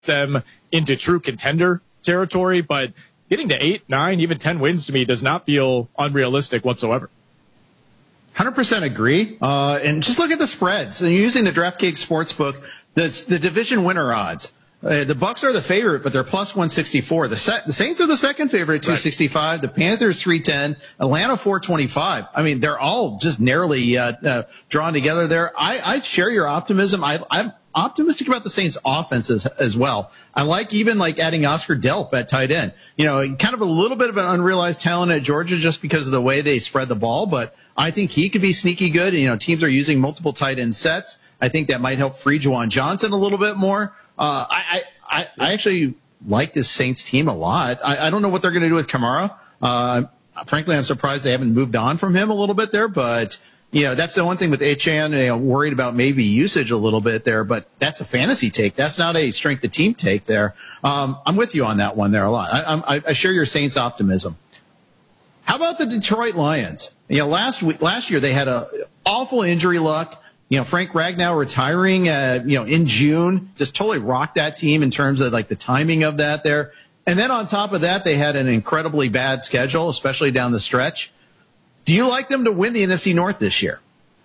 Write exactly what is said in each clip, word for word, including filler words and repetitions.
them into true contender territory, but getting to eight, nine, even ten wins to me does not feel unrealistic whatsoever. one hundred percent agree. Uh, and just look at the spreads. And using the DraftKings Sportsbook, that's the division winner odds. Uh, the Bucks are the favorite, but they're plus one sixty-four. The, Se- the Saints are the second favorite at two sixty-five. Right. The Panthers three ten. Atlanta four twenty-five. I mean, they're all just narrowly uh, uh, drawn together there. I, I share your optimism. I, I'm optimistic about the Saints' offenses as well. I like even like adding Oscar Delp at tight end. You know, kind of a little bit of an unrealized talent at Georgia just because of the way they spread the ball, but I think he could be sneaky good. You know, teams are using multiple tight end sets. I think that might help free Juwan Johnson a little bit more. Uh, I, I, I actually like this Saints team a lot. I, I don't know what they're going to do with Kamara. Uh, frankly, I'm surprised they haven't moved on from him a little bit there, but you know, that's the one thing with Achane, you know, worried about maybe usage a little bit there, but that's a fantasy take. That's not a strength of team take there. Um, I'm with you on that one there a lot. I, I, I share your Saints optimism. How about the Detroit Lions? You know, last week, last year they had a awful injury luck. You know, Frank Ragnow retiring, uh, you know, in June just totally rocked that team in terms of like the timing of that there. And then on top of that, they had an incredibly bad schedule, especially down the stretch. Do you like them to win the N F C North this year?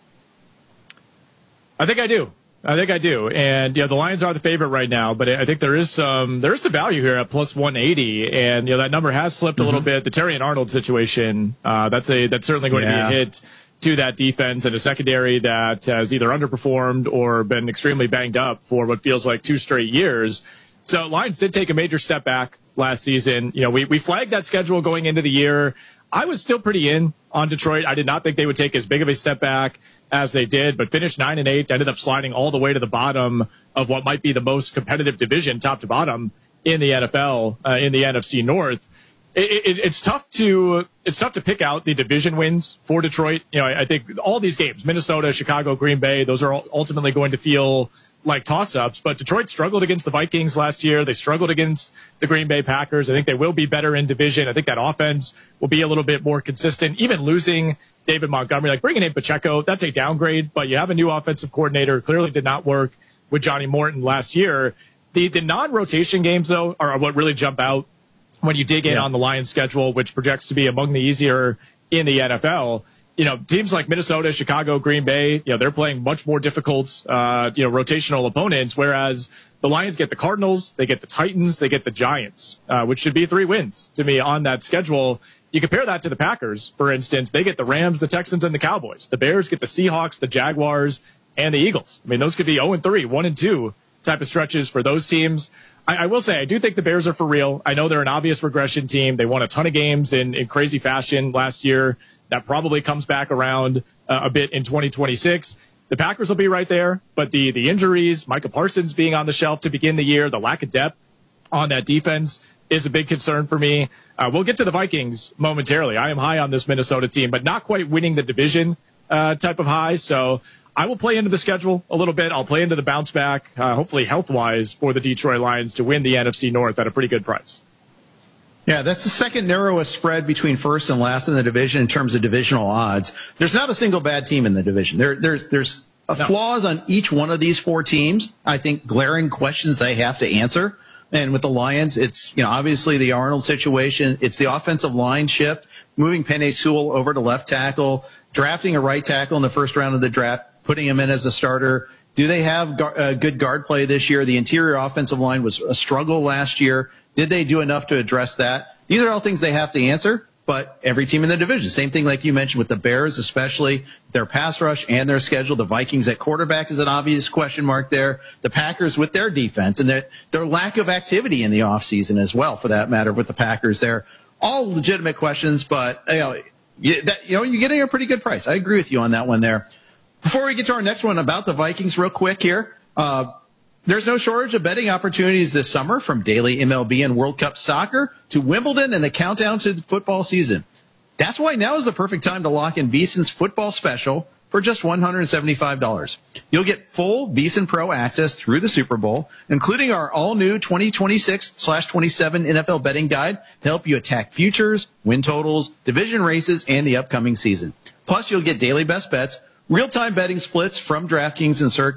I think I do. I think I do. And, you know, the Lions are the favorite right now, but I think there is some, there is some value here at plus one eighty. And, you know, that number has slipped mm-hmm. a little bit. The Terry and Arnold situation, uh, that's a, that's certainly going yeah. to be a hit to that defense and a secondary that has either underperformed or been extremely banged up for what feels like two straight years. So Lions did take a major step back last season. You know, we, we flagged that schedule going into the year. I was still pretty in on Detroit. I did not think they would take as big of a step back as they did, but finished nine and eight, ended up sliding all the way to the bottom of what might be the most competitive division, top to bottom, in the N F L, uh, in the N F C North. It, it, it's tough to it's tough to pick out the division wins for Detroit. You know, I, I think all these games, Minnesota, Chicago, Green Bay, those are ultimately going to feel like toss-ups. But Detroit struggled against the Vikings last year. They struggled against the Green Bay Packers. I think they will be better in division. I think that offense will be a little bit more consistent. Even losing David Montgomery, like bringing in Pacheco, that's a downgrade. But you have a new offensive coordinator. Clearly did not work with Johnny Morton last year. The the non-rotation games, though, are what really jump out when you dig in yeah. on the Lions schedule, which projects to be among the easier in the N F L. You know, teams like Minnesota, Chicago, Green Bay, you know, they're playing much more difficult, uh, you know, rotational opponents, whereas the Lions get the Cardinals, they get the Titans, they get the Giants, uh, which should be three wins to me on that schedule. You compare that to the Packers, for instance, they get the Rams, the Texans, and the Cowboys. The Bears get the Seahawks, the Jaguars, and the Eagles. I mean, those could be oh and three, one and two type of stretches for those teams. I, I will say, I do think the Bears are for real. I know they're an obvious regression team. They won a ton of games in, in crazy fashion last year. That probably comes back around uh, a bit in twenty twenty-six. The Packers will be right there, but the the injuries, Micah Parsons being on the shelf to begin the year, the lack of depth on that defense is a big concern for me. Uh, we'll get to the Vikings momentarily. I am high on this Minnesota team, but not quite winning the division uh, type of high. So I will play into the schedule a little bit. I'll play into the bounce back, uh, hopefully health-wise, for the Detroit Lions to win the N F C North at a pretty good price. Yeah, that's the second narrowest spread between first and last in the division in terms of divisional odds. There's not a single bad team in the division. There, there's there's no. flaws on each one of these four teams. I think glaring questions they have to answer. And with the Lions, it's, you know, obviously the Arnold situation. It's the offensive line shift, moving Penei Sewell over to left tackle, drafting a right tackle in the first round of the draft, putting him in as a starter. Do they have gar- uh, good guard play this year? The interior offensive line was a struggle last year. Did they do enough to address that? These are all things they have to answer, but every team in the division, same thing like you mentioned with the Bears, especially their pass rush and their schedule. The Vikings at quarterback is an obvious question mark there. The Packers with their defense and their, their lack of activity in the offseason as well, for that matter, with the Packers there. All legitimate questions, but you know, you, that, you know, you're getting a pretty good price. I agree with you on that one there. Before we get to our next one about the Vikings real quick here, uh, there's no shortage of betting opportunities this summer, from daily M L B and World Cup soccer to Wimbledon and the countdown to the football season. That's why now is the perfect time to lock in VSiN's football special for just one hundred seventy-five dollars. You'll get full VSiN Pro access through the Super Bowl, including our all-new twenty twenty-six twenty-seven N F L betting guide to help you attack futures, win totals, division races, and the upcoming season. Plus, you'll get daily best bets, real-time betting splits from DraftKings and Circa,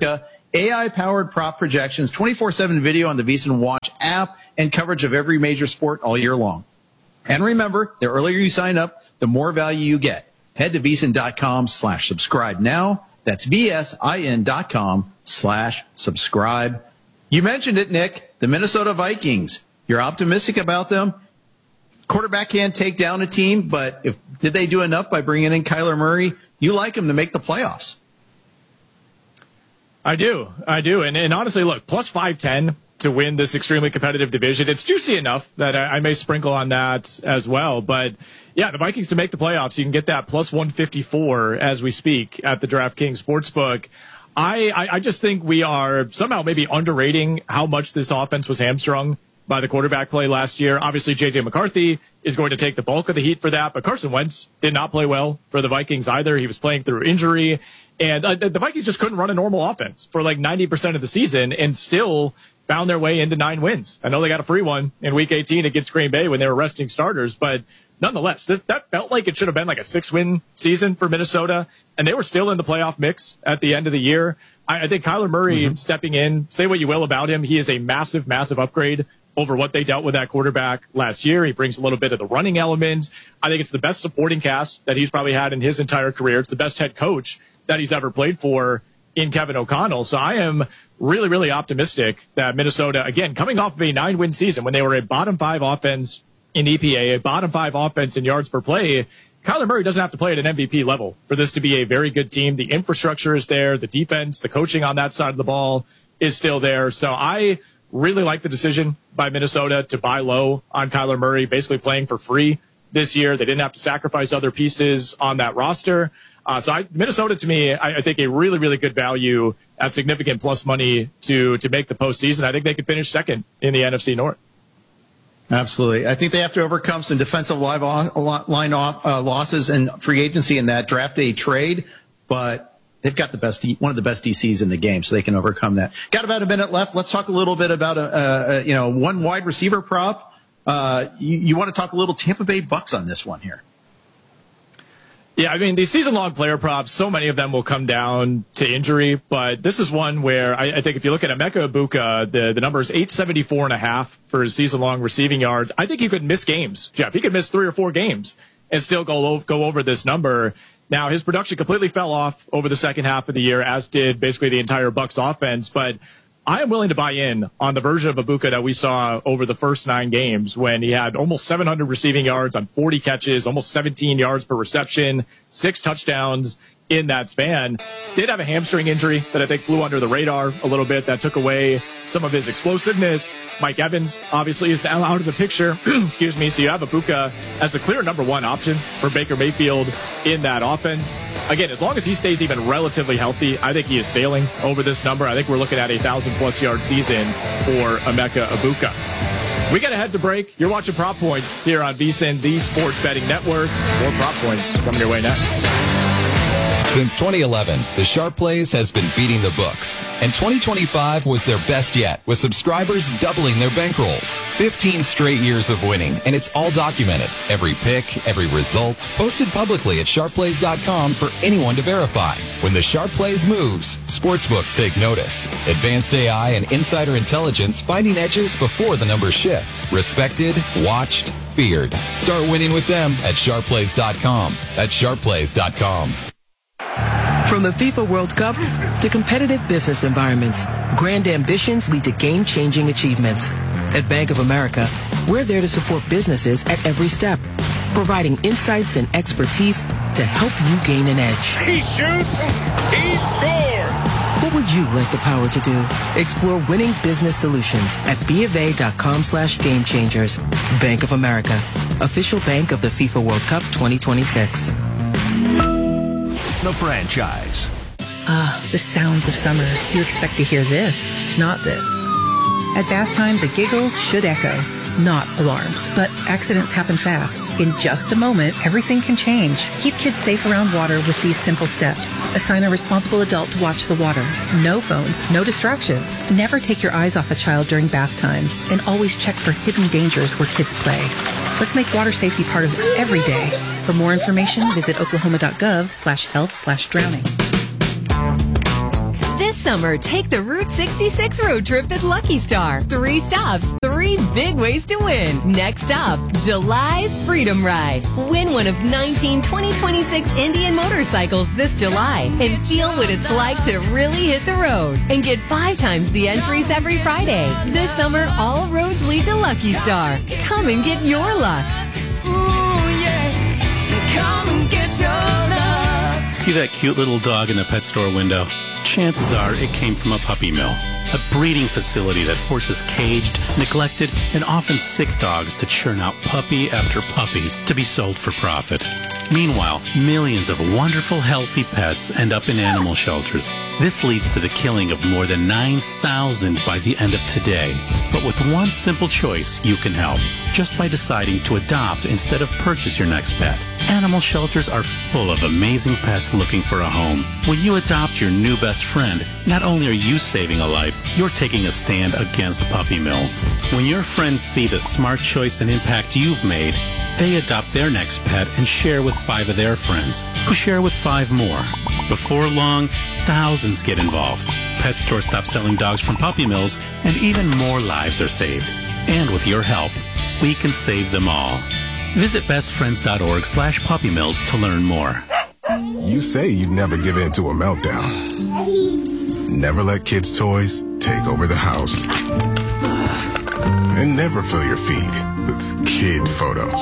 A I-powered prop projections, twenty-four seven video on the VSiN Watch app, and coverage of every major sport all year long. And remember, the earlier you sign up, the more value you get. Head to VSiN.com slash subscribe now. That's V-S-I-N dot com slash subscribe. You mentioned it, Nick, the Minnesota Vikings. You're optimistic about them. Quarterback can't take down a team, but if did they do enough by bringing in Kyler Murray? You like him to make the playoffs. I do. I do. And, and honestly, look, plus five ten to win this extremely competitive division. It's juicy enough that I, I may sprinkle on that as well. But, yeah, the Vikings to make the playoffs, you can get that plus one fifty-four as we speak at the DraftKings Sportsbook. I, I, I just think we are somehow maybe underrating how much this offense was hamstrung by the quarterback play last year. Obviously, J J McCarthy is going to take the bulk of the heat for that, but Carson Wentz did not play well for the Vikings either. He was playing through injury, and uh, the Vikings just couldn't run a normal offense for like ninety percent of the season and still found their way into nine wins. I know they got a free one in week eighteen against Green Bay when they were resting starters, but nonetheless, that, that felt like it should have been like a six-win season for Minnesota, and they were still in the playoff mix at the end of the year. I, I think Kyler Murray mm-hmm. stepping in, say what you will about him, he is a massive, massive upgrade over what they dealt with that quarterback last year. He brings a little bit of the running element. I think it's the best supporting cast that he's probably had in his entire career. It's the best head coach that he's ever played for in Kevin O'Connell. So I am really, really optimistic that Minnesota, again, coming off of a nine-win season when they were a bottom five offense in E P A, a bottom five offense in yards per play, Kyler Murray doesn't have to play at an M V P level for this to be a very good team. The infrastructure is there. The defense, the coaching on that side of the ball is still there. So I really like the decision by Minnesota to buy low on Kyler Murray, basically playing for free this year. They didn't have to sacrifice other pieces on that roster. Uh, so I, Minnesota, to me, I, I think a really, really good value at significant plus money to to make the postseason. I think they could finish second in the N F C North. Absolutely. I think they have to overcome some defensive line uh, losses and free agency in that draft day trade, but they've got the best, one of the best D Cs in the game, so they can overcome that. Got about a minute left. Let's talk a little bit about a, a you know one wide receiver prop. Uh, you, you want to talk a little Tampa Bay Bucks on this one here? Yeah, I mean, these season-long player props, so many of them will come down to injury, but this is one where I, I think if you look at Emeka Egbuka, the, the number is eight seventy-four and a half for his season-long receiving yards. I think he could miss games, Jeff. He could miss three or four games and still go, go over this number. Now, his production completely fell off over the second half of the year, as did basically the entire Bucs offense, but I am willing to buy in on the version of Egbuka that we saw over the first nine games when he had almost seven hundred receiving yards on forty catches, almost seventeen yards per reception, six touchdowns in that span. Did have a hamstring injury that I think flew under the radar a little bit. That took away some of his explosiveness. Mike Evans obviously is now out of the picture. Excuse me. So you have Egbuka as the clear number one option for Baker Mayfield in that offense. Again, as long as he stays even relatively healthy, I think he is sailing over this number. I think we're looking at a thousand plus yard season for Emeka Egbuka. We got to head to break. You're watching Prop Points here on VSiN, the Sports Betting Network. More Prop Points coming your way next. Since twenty eleven, the Sharp Plays has been beating the books, and twenty twenty-five was their best yet, with subscribers doubling their bankrolls. fifteen straight years of winning, and it's all documented. Every pick, every result, posted publicly at sharp plays dot com for anyone to verify. When the Sharp Plays moves, sportsbooks take notice. Advanced A I and insider intelligence finding edges before the numbers shift. Respected, watched, feared. Start winning with them at sharp plays dot com. That's sharp plays dot com. From the FIFA World Cup to competitive business environments, grand ambitions lead to game-changing achievements. At Bank of America, we're there to support businesses at every step, providing insights and expertise to help you gain an edge. He shoots, he scores! What would you like the power to do? Explore winning business solutions at bofa.com slash game changers. Bank of America, official bank of the FIFA World Cup twenty twenty-six. The franchise. Ah, the sounds of summer. You expect to hear this, not this. At bath time, the giggles should echo, not alarms. But accidents happen fast. In just a moment, everything can change. Keep kids safe around water with these simple steps. Assign a responsible adult to watch the water. No phones, no distractions. Never take your eyes off a child during bath time. And always check for hidden dangers where kids play. Let's make water safety part of every day. For more information, visit oklahoma.gov slash health slash drowning. This summer, take the Route sixty-six road trip at Lucky Star. Three stops, three big ways to win. Next up, July's Freedom Ride. Win one of nineteen twenty twenty-six Indian motorcycles this July and feel what it's like to really hit the road. And get five times the entries every Friday. This summer, all roads lead to Lucky Star. Come and get your luck. Ooh, yeah. Come and get your luck. See that cute little dog in the pet store window? Chances are it came from a puppy mill, a breeding facility that forces caged, neglected, and often sick dogs to churn out puppy after puppy to be sold for profit. Meanwhile, millions of wonderful, healthy pets end up in animal shelters. This leads to the killing of more than nine thousand by the end of today. But with one simple choice, you can help, just by deciding to adopt instead of purchase your next pet. Animal shelters are full of amazing pets looking for a home. When you adopt your new best friend, not only are you saving a life, you're taking a stand against puppy mills. When your friends see the smart choice and impact you've made, they adopt their next pet and share with five of their friends, who share with five more. Before long, thousands get involved. Pet stores stop selling dogs from puppy mills, and even more lives are saved. And with your help, we can save them all. Visit bestfriends.org slash puppy mills to learn more. You say you'd never give in to a meltdown. Never let kids' toys take over the house. And never fill your feed with kid photos.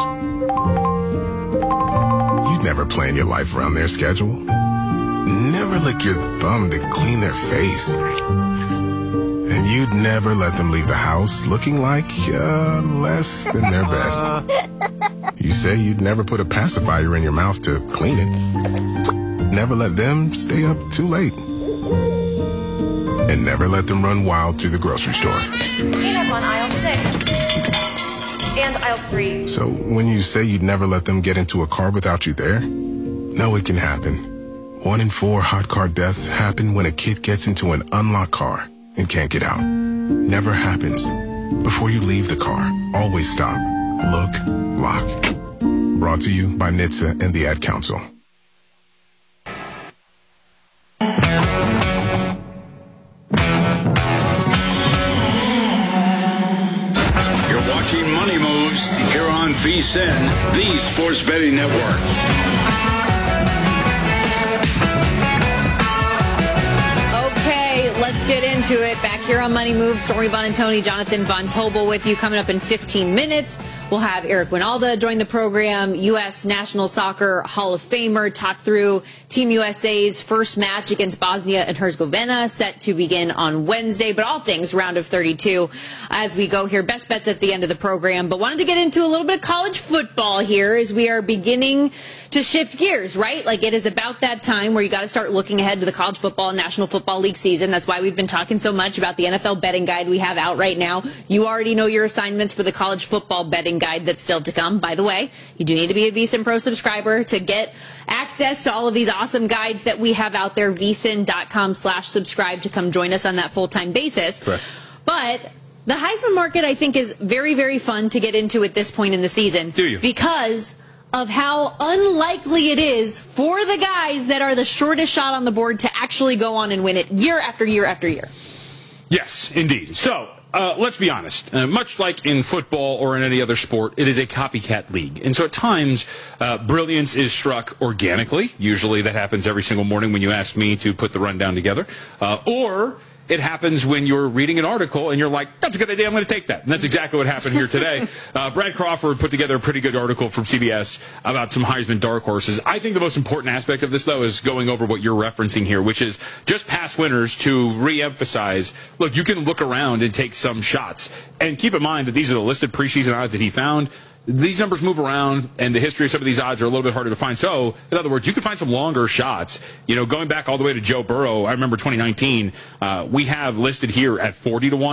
You'd never plan your life around their schedule. Never lick your thumb to clean their face. And you'd never let them leave the house looking like uh, less than their best. You say you'd never put a pacifier in your mouth to clean it. Never let them stay up too late. And never let them run wild through the grocery store. Peanuts on aisle six. And aisle three. So when you say you'd never let them get into a car without you there, no, it can happen. One in four hot car deaths happen when a kid gets into an unlocked car and can't get out. Never happens. Before you leave the car, always stop, look, lock. Brought to you by N H T S A and the Ad Council. You're watching Money Moves here on V S I N, the Sports Betting Network. Let's get into it. Back here on Money Moves, Stormy Buonantony, Jonathan Von Tobel with you. Coming up in fifteen minutes, we'll have Eric Winalda join the program, U S National Soccer Hall of Famer, talk through Team U S A's first match against Bosnia and Herzegovina, set to begin on Wednesday. But all things round of thirty-two as we go here. Best bets at the end of the program. But wanted to get into a little bit of college football here as we are beginning to shift gears, right? Like it is about that time where you got to start looking ahead to the college football and National Football League season. That's why we've been talking so much about the N F L betting guide we have out right now. You already know your assignments for the college football betting guide that's still to come. By the way, you do need to be a V S I N Pro subscriber to get access to all of these awesome guides that we have out there. V S I N dot com slash subscribe to come join us on that full-time basis. Correct. But the Heisman market, I think, is very, very fun to get into at this point in the season. Do you? Because of how unlikely it is for the guys that are the shortest shot on the board to actually go on and win it year after year after year. Yes, indeed. So, uh, let's be honest. Uh, much like in football or in any other sport, it is a copycat league. And so at times, uh, brilliance is struck organically. Usually that happens every single morning when you ask me to put the rundown together. Uh, or it happens when you're reading an article and you're like, that's a good idea, I'm going to take that. And that's exactly what happened here today. Uh, Brad Crawford put together a pretty good article from C B S about some Heisman dark horses. I think the most important aspect of this, though, is going over what you're referencing here, which is just past winners to re-emphasize, look, you can look around and take some shots. And keep in mind that these are the listed preseason odds that he found. These numbers move around, and the history of some of these odds are a little bit harder to find. So, in other words, you can find some longer shots. You know, going back all the way to Joe Burrow, I remember twenty nineteen, uh, we have listed here at forty to one.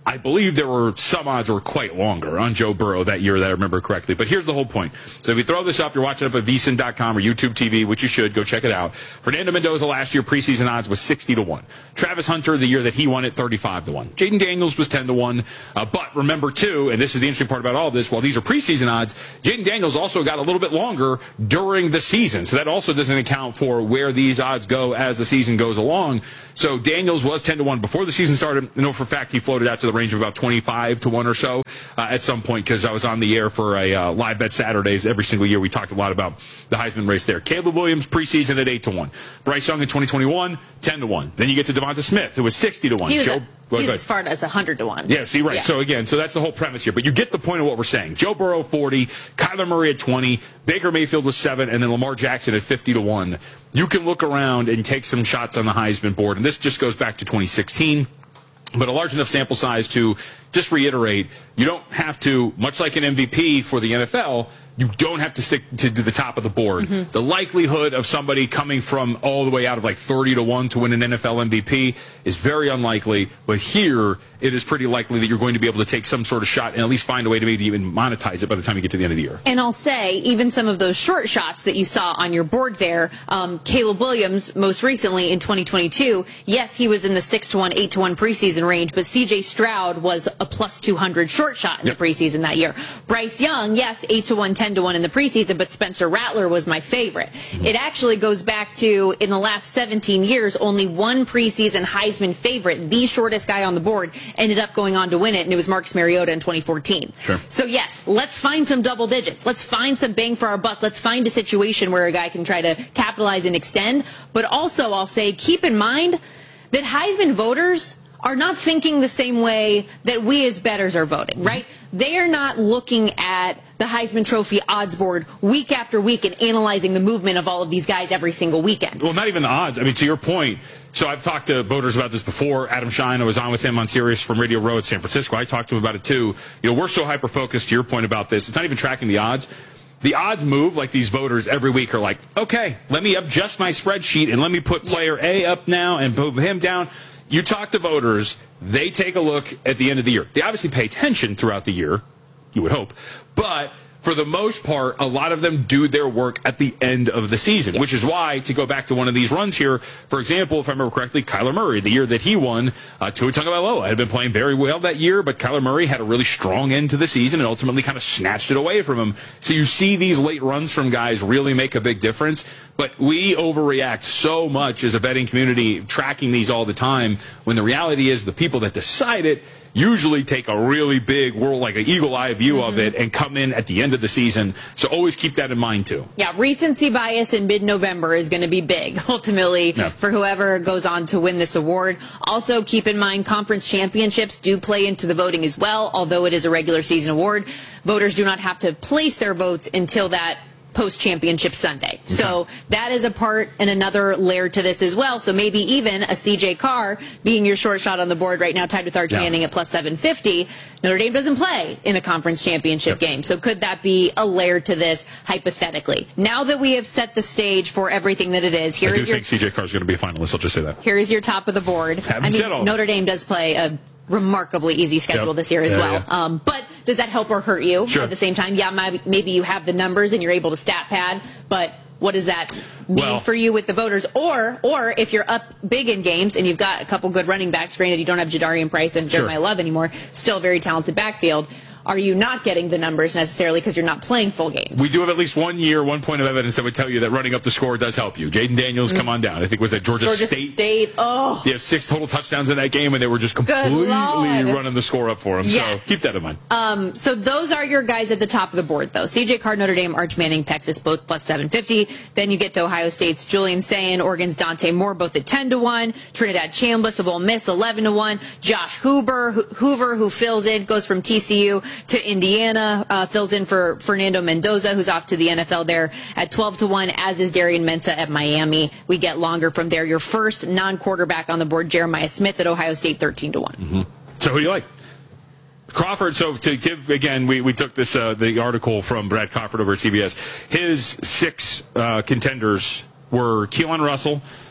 I believe there were some odds were quite longer on Joe Burrow that year that I remember correctly. But here's the whole point. So if you throw this up, you're watching up at V S I N dot com or YouTube T V, which you should. Go check it out. Fernando Mendoza last year, preseason odds was sixty to one. Travis Hunter, the year that he won it, thirty-five to one. Jaden Daniels was ten to one. Uh, but remember, too, and this is the interesting part about all of this, while these are preseason odds, Jaden Daniels also got a little bit longer during the season. So that also doesn't account for where these odds go as the season goes along. So Daniels was ten to one before the season started. I know for a fact he floated out to the range of about twenty-five to one or so uh, at some point, because I was on the air for a uh, live bet Saturdays every single year. We talked a lot about the Heisman race there. Caleb Williams preseason at eight to one. Bryce Young in twenty twenty-one, ten to one. Then you get to Devonta Smith, who was sixty to one. He was, Joe, a, well, he was as far as one hundred to one. Yeah, see, right. Yeah. So, again, so that's the whole premise here. But you get the point of what we're saying. Joe Burrow, forty. Kyler Murray at twenty. Baker Mayfield was seven. And then Lamar Jackson at fifty to one. You can look around and take some shots on the Heisman board. And this just goes back to twenty sixteen. But a large enough sample size to just reiterate, you don't have to, much like an M V P for the N F L, you don't have to stick to the top of the board. Mm-hmm. The likelihood of somebody coming from all the way out of like thirty to one to win an N F L M V P is very unlikely. But here, it is pretty likely that you're going to be able to take some sort of shot and at least find a way to maybe even monetize it by the time you get to the end of the year. And I'll say, even some of those short shots that you saw on your board there, um, Caleb Williams, most recently in twenty twenty-two, yes, he was in the six to one, eight to one preseason range, but C J Stroud was a plus two hundred short shot in yep. the preseason that year. Bryce Young, yes, eight to one, ten to one in the preseason, but Spencer Rattler was my favorite. Mm-hmm. It actually goes back to, in the last seventeen years, only one preseason Heisman favorite, the shortest guy on the board, ended up going on to win it, and it was Marcus Mariota in twenty fourteen. Sure. So, yes, let's find some double digits. Let's find some bang for our buck. Let's find a situation where a guy can try to capitalize and extend. But also, I'll say, keep in mind that Heisman voters are not thinking the same way that we as bettors are voting, right? They are not looking at the Heisman Trophy odds board week after week and analyzing the movement of all of these guys every single weekend. Well, not even the odds. I mean, to your point, so I've talked to voters about this before. Adam Shine, I was on with him on Sirius from Radio Row at San Francisco. I talked to him about it too. You know, we're so hyper-focused, to your point about this, it's not even tracking the odds. The odds move like these voters every week are like, okay, let me adjust my spreadsheet and let me put player A up now and move him down. You talk to voters, they take a look at the end of the year. They obviously pay attention throughout the year, you would hope, but for the most part, a lot of them do their work at the end of the season, yes. which is why, to go back to one of these runs here, for example, if I remember correctly, Kyler Murray, the year that he won, uh, Tua Tagovailoa had been playing very well that year, but Kyler Murray had a really strong end to the season and ultimately kind of snatched it away from him. So you see these late runs from guys really make a big difference, but we overreact so much as a betting community tracking these all the time, when the reality is the people that decide it usually take a really big world, like an eagle eye view mm-hmm. of it, and come in at the end of the season. So always keep that in mind too. Yeah, recency bias in mid-November is going to be big, ultimately, yeah. for whoever goes on to win this award. Also, keep in mind, conference championships do play into the voting as well. Although it is a regular season award, voters do not have to place their votes until that post-championship Sunday. Okay. So that is a part and another layer to this as well. So maybe even a C J Carr being your short shot on the board right now, tied with Arch yeah. Manning at plus seven fifty. Notre Dame doesn't play in a conference championship yep. game. So could that be a layer to this, hypothetically? Now that we have set the stage for everything that it is, here I is do your... think C J Carr is going to be a finalist. I'll just say that. Here is your top of the board. Haven't I mean, said all Notre Dame does play a remarkably easy schedule yep. this year as yeah, well. Yeah. Um, but does that help or hurt you sure. at the same time? Yeah, maybe you have the numbers and you're able to stat pad, but what does that mean well, for you with the voters? Or or if you're up big in games and you've got a couple good running backs, granted you don't have Jadarian Price and Jeremiah sure. Love anymore, still a very talented backfield. Are you not getting the numbers necessarily because you're not playing full games? We do have at least one year, one point of evidence that would tell you that running up the score does help you. Jaden Daniels, mm-hmm. come on down. I think it was that Georgia, Georgia State. State. Oh. They have six total touchdowns in that game, and they were just completely running the score up for him. Yes. So keep that in mind. Um, so those are your guys at the top of the board, though. C J Carr, Notre Dame, Arch Manning, Texas, both plus seven fifty. Then you get to Ohio State's Julian Sayin, Oregon's Dante Moore, both at ten to one. Trinidad Chambliss of Ole Miss, eleven to one. Josh Hoover, Hoover, who fills in, goes from T C U to Indiana. Uh, fills in for Fernando Mendoza, who's off to the N F L there at twelve to one, as is Darian Mensah at Miami. We get longer from there. Your first non-quarterback on the board, Jeremiah Smith at Ohio State, thirteen to one. Mm-hmm. So who do you like? Crawford, so to give, again, we, we took this, uh, the article from Brad Crawford over at C B S. His six uh, contenders were Keelan Russell,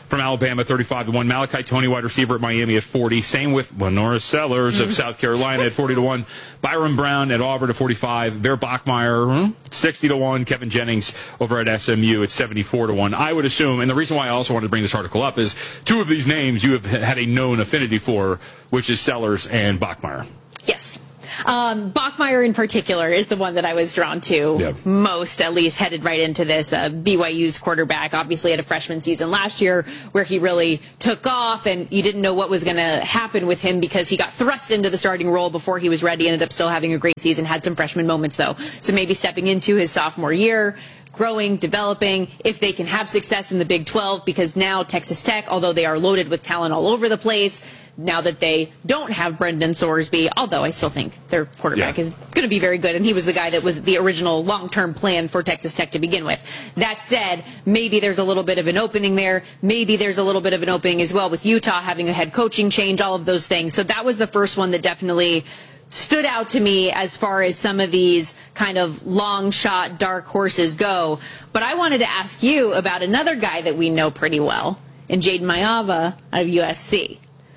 from Alabama, thirty-five to one. Malachi Tony, wide receiver at Miami at forty. Same with Lenora Sellers of South Carolina at forty to one. Byron Brown at Auburn at forty-five. Bear Bachmeyer, sixty to one. Kevin Jennings over at S M U at seventy-four to one. I would assume, and the reason why I also wanted to bring this article up is two of these names you have had a known affinity for, which is Sellers and Bachmeyer. Yes. Um, Bachmeyer in particular is the one that I was drawn to yeah. most, at least headed right into this. Uh, B Y U's quarterback obviously had a freshman season last year where he really took off, and you didn't know what was going to happen with him because he got thrust into the starting role before he was ready. Ended up still having a great season, had some freshman moments though. So maybe stepping into his sophomore year, growing, developing, if they can have success in the Big twelve, because now Texas Tech, although they are loaded with talent all over the place, now that they don't have Brendan Sorsby, although I still think their quarterback yeah. is going to be very good, and he was the guy that was the original long-term plan for Texas Tech to begin with. That said, maybe there's a little bit of an opening there. Maybe there's a little bit of an opening as well with Utah having a head coaching change, all of those things. So that was the first one that definitely stood out to me as far as some of these kind of long shot dark horses go. But I wanted to ask you about another guy that we know pretty well, in Jaden Mayava out of U S C.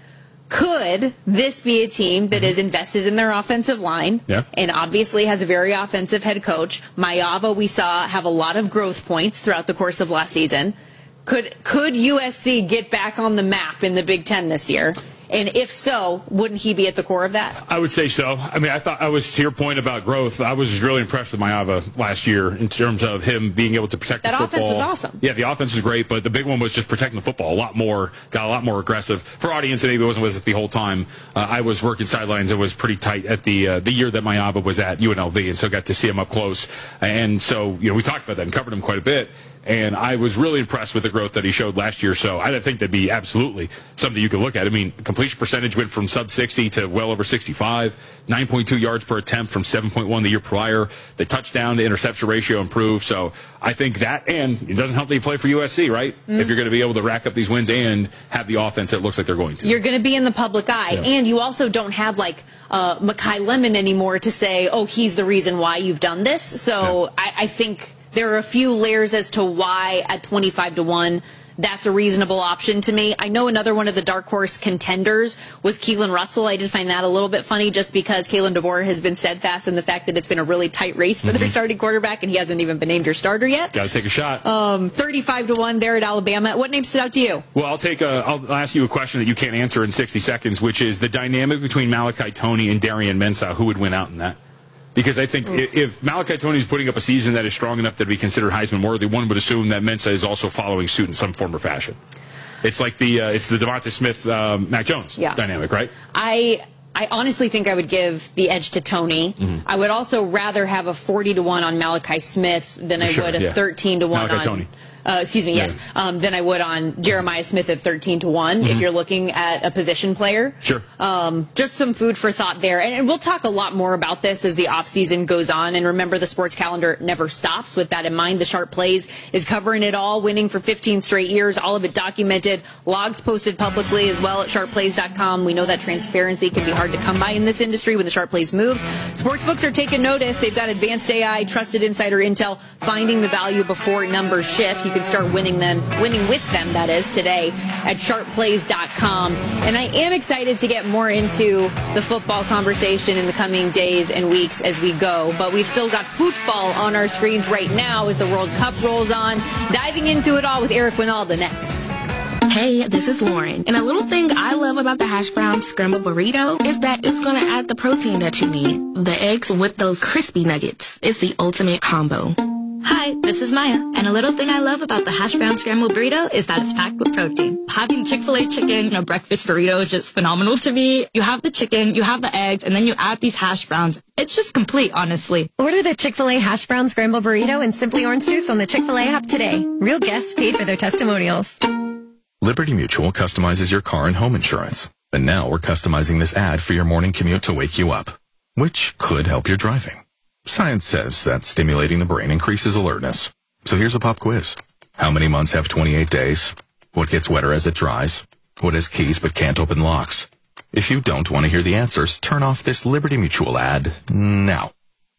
Could this be a team that is invested in their offensive line yeah. and obviously has a very offensive head coach? Mayava, we saw, have a lot of growth points throughout the course of last season. Could could U S C get back on the map in the Big Ten this year? And if so, wouldn't he be at the core of that? I would say so. I mean, I thought I was, to your point about growth, I was really impressed with Mayava last year in terms of him being able to protect that the football. That offense was awesome. Yeah, the offense was great, but the big one was just protecting the football a lot more, got a lot more aggressive. For audience that maybe wasn't with us the whole time, uh, I was working sidelines. It was pretty tight at the uh, the year that Mayava was at U N L V, and so got to see him up close. And so, you know, we talked about that and covered him quite a bit. And I was really impressed with the growth that he showed last year. So I think that'd be absolutely something you could look at. I mean, completion percentage went from sub sixty to well over sixty-five, nine point two yards per attempt from seven point one the year prior. The touchdown to interception ratio improved. So I think that, and it doesn't help that you play for U S C, right? Mm-hmm. If you're going to be able to rack up these wins and have the offense that looks like they're going to. You're going to be in the public eye. Yeah. And you also don't have like uh, Mekhi Lemon anymore to say, oh, he's the reason why you've done this. So yeah. I, I think there are a few layers as to why at twenty-five to one that's a reasonable option to me. I know another one of the dark horse contenders was Keelan Russell. I did find that a little bit funny just because Kalen DeBoer has been steadfast in the fact that it's been a really tight race for mm-hmm. their starting quarterback, and he hasn't even been named your starter yet. Got to take a shot. Um, thirty-five to one there at Alabama. What name stood out to you? Well, I'll take a, I'll ask you a question that you can't answer in sixty seconds, which is the dynamic between Malachi Tony and Darian Mensah. Who would win out in that? Because I think Oof. if Malachi Tony is putting up a season that is strong enough to be considered Heisman worthy, one would assume that Mensah is also following suit in some form or fashion. It's like the uh, it's the Devonta Smith, um, Mac Jones yeah. dynamic, right? I I honestly think I would give the edge to Tony. Mm-hmm. I would also rather have a forty to one on Malachi Smith than I sure, would a yeah. thirteen to one Malachi on Tony. Uh, excuse me, yes, yeah. um, than I would on Jeremiah Smith at thirteen to one mm-hmm. if you're looking at a position player. Sure. Um, just some food for thought there. And, and we'll talk a lot more about this as the offseason goes on. And remember, the sports calendar never stops. With that in mind, the Sharp Plays is covering it all, winning for fifteen straight years, all of it documented, logs posted publicly as well at sharp plays dot com. We know that transparency can be hard to come by in this industry when the Sharp Plays move. Sportsbooks are taking notice. They've got advanced A I, trusted insider intel, finding the value before numbers shift. You can start winning them, winning with them, that is, today at sharp plays dot com. And I am excited to get more into the football conversation in the coming days and weeks as we go. But we've still got football on our screens right now as the World Cup rolls on. Diving into it all with Eric Winalda next. Hey, this is Lauren. And a little thing I love about the hash brown scrambled burrito is that it's going to add the protein that you need. The eggs with those crispy nuggets. It's the ultimate combo. Hi, this is Maya, and a little thing I love about the hash brown scrambled burrito is that it's packed with protein. Having Chick-fil-A chicken in a breakfast burrito is just phenomenal to me. You have the chicken, you have the eggs, and then you add these hash browns. It's just complete, honestly. Order the Chick-fil-A hash brown scrambled burrito and Simply Orange Juice on the Chick-fil-A app today. Real guests paid for their testimonials. Liberty Mutual customizes your car and home insurance. And now we're customizing this ad for your morning commute to wake you up, which could help your driving. Science says that stimulating the brain increases alertness. So here's a pop quiz. How many months have twenty-eight days? What gets wetter as it dries? What has keys but can't open locks? If you don't want to hear the answers, turn off this Liberty Mutual ad now.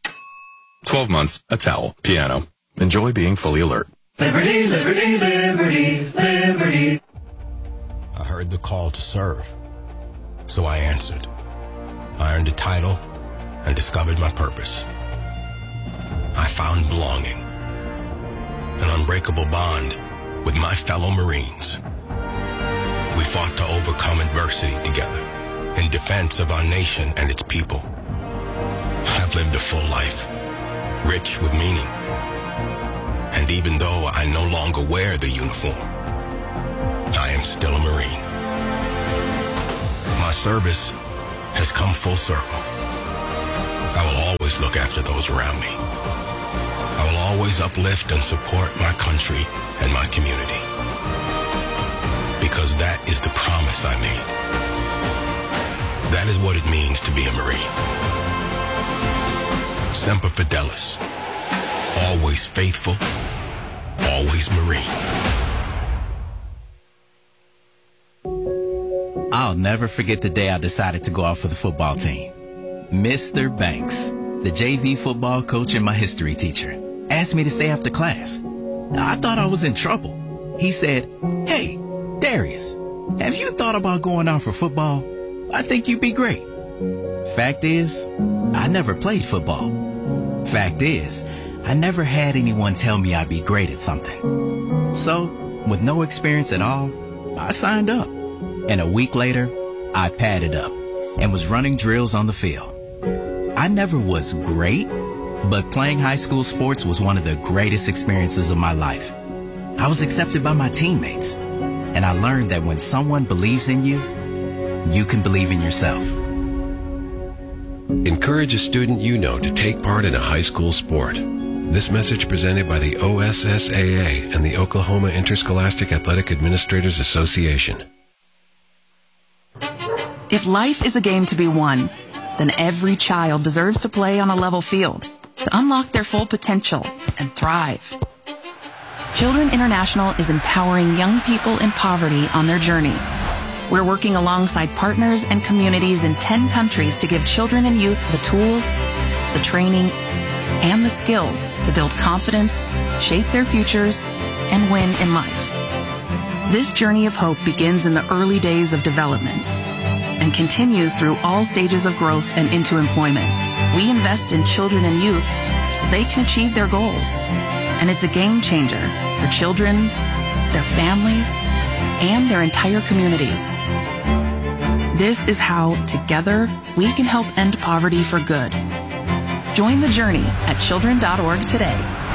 twelve months, a towel, piano. Enjoy being fully alert. Liberty, liberty, liberty, liberty. heard the call to serve. So I answered. I earned a title and discovered my purpose. I found belonging, an unbreakable bond with my fellow Marines. We fought to overcome adversity together in defense of our nation and its people. I've lived a full life, rich with meaning. And even though I no longer wear the uniform, I am still a Marine. My service has come full circle. I will always look after those around me. I will always uplift and support my country and my community. Because that is the promise I made. That is what it means to be a Marine. Semper Fidelis. Always faithful. Always Marine. I'll never forget the day I decided to go out for the football team. Mister Banks, the J V football coach and my history teacher, asked me to stay after class. I thought I was in trouble. He said, "Hey, Darius, have you thought about going out for football? I think you'd be great." Fact is, I never played football. Fact is, I never had anyone tell me I'd be great at something. So, with no experience at all, I signed up. And a week later, I padded up and was running drills on the field. I never was great, but playing high school sports was one of the greatest experiences of my life. I was accepted by my teammates, and I learned that when someone believes in you, you can believe in yourself. Encourage a student you know to take part in a high school sport. This message presented by the O S S A A and the Oklahoma Interscholastic Athletic Administrators Association. If life is a game to be won, then every child deserves to play on a level field to unlock their full potential and thrive. Children International is empowering young people in poverty on their journey. We're working alongside partners and communities in ten countries to give children and youth the tools, the training, and the skills to build confidence, shape their futures, and win in life. This journey of hope begins in the early days of development and continues through all stages of growth and into employment. We invest in children and youth so they can achieve their goals. And it's a game changer for children, their families, and their entire communities. This is how, together, we can help end poverty for good. Join the journey at children dot org today.